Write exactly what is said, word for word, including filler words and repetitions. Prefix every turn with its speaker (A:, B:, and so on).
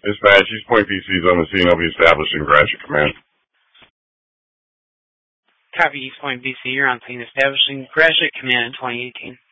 A: Dispatch, East Point P C is on the scene. I'll be establishing crash at command.
B: Copy, East Point B C. You're on scene establishing crash at command in twenty eighteen.